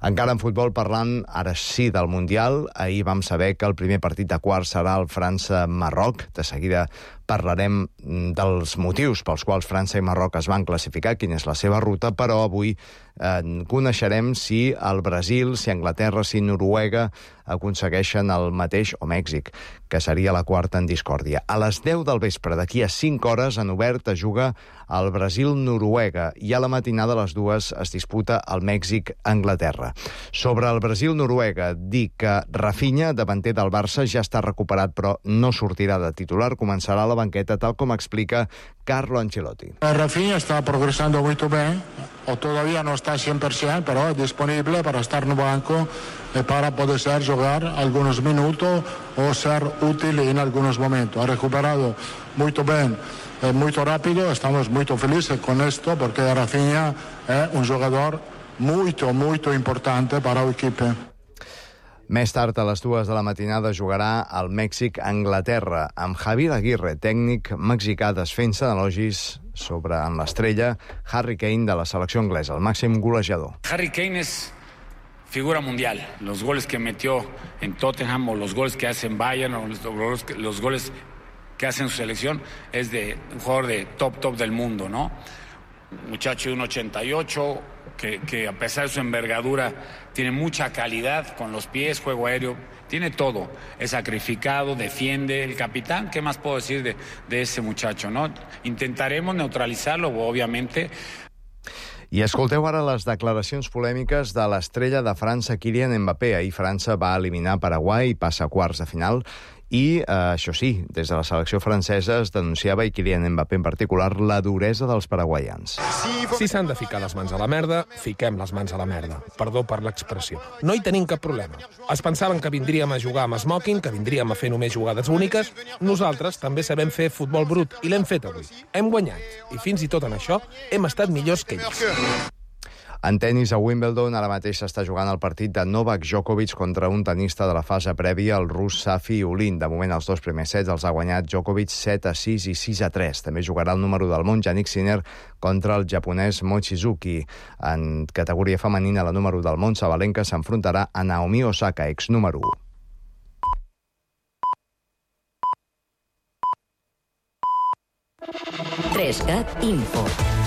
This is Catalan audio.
Encara en futbol, parlant ara sí del Mundial, ahir vam saber que el primer partit de quarts serà el França-Marroc. De seguida parlarem dels motius pels quals França i Marroc es van classificar, quina és la seva ruta, però avui coneixerem si el Brasil, si Anglaterra, si Noruega aconsegueixen el mateix, o Mèxic, que seria la quarta en discòrdia. A les 10 del vespre, d'aquí a 5 hores, en obert es juga el Brasil-Noruega i a la matinada a les 2 es disputa el Mèxic-Anglaterra. Sobre el Brasil-Noruega, dir que Rafinha, davanter del Barça, ja està recuperat però no sortirà de titular, començarà a la banqueta, tal com explica Carlo Ancelotti. Rafinha está progresando muy bien, o todavía no está 100%, pero es disponible para estar en el banco para poder jugar algunos minutos o ser útil en algunos momentos. Ha recuperado muy bien, muy rápido, estamos muy felices con esto porque Rafinha es un jugador muy importante para el equipo. Més tard, a les 2 de la matinada, jugarà el Mèxic-Anglaterra, amb Javier Aguirre, tècnic mexicà, desfent-se d'elogis en l'estrella Harry Kane de la selecció anglesa, el màxim golejador. Harry Kane es figura mundial. Los goles que metió en Tottenham, o los goles que hace en Bayern, o los goles que hace en su selección, es de un jugador de top del mundo, ¿no? Muchacho de 1.88, que a pesar de su envergadura tiene mucha calidad con los pies, juego aéreo, tiene todo. Es sacrificado, defiende, el capitán. ¿Qué más puedo decir de ese muchacho, no? Intentaremos neutralizarlo, obviamente. I escolteu ara les declaracions polèmiques de l'estrella de França, Kylian Mbappé. Ahir França va eliminar Paraguai i passa a quarts de final. I, això sí, des de la selecció francesa es denunciava, i Kylian Mbappé en particular, la duresa dels paraguaians. Si s'han de ficar les mans a la merda, fiquem les mans a la merda. Perdó per l'expressió. No hi tenim cap problema. Es pensaven que vindríem a jugar amb smoking, que vindríem a fer només jugades úniques. Nosaltres també sabem fer futbol brut, i l'hem fet avui. Hem guanyat. I fins i tot en això hem estat millors que ells. En tenis, a Wimbledon, ara mateix s'està jugant el partit de Novak Djokovic contra un tenista de la fase prèvia, el rus Safi Ulin. De moment, els 2 primers sets els ha guanyat Djokovic 7-6 i 6-3. També jugarà el número del món, Jannik Sinner, contra el japonès Mochizuki. En categoria femenina, la número del món, Sabalenka, s'enfrontarà a Naomi Osaka, ex-número 1. Info.